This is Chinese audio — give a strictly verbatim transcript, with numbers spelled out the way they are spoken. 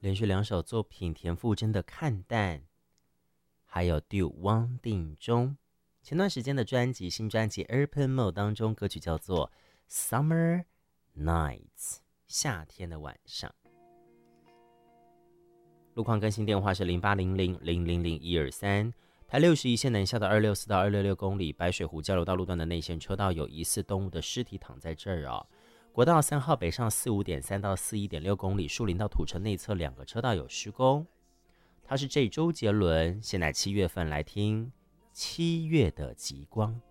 连续两首作品，田馥甄的《看淡》，还有 Do 汪定中。前段时间的专辑新专辑《Airplane Mode》当中，歌曲叫做《Summer Nights》，夏天的晚上。路况更新电话是零八零零零零零一二三。台六十一线南下的二六四到二六六公里，白水湖交流道路段的内线车道有疑似动物的尸体躺在这儿哦。国道三号北上四五点三到四一点六公里，树林到土城内侧两个车道有施工。他是这周杰伦，现在七月份来听七月的极光。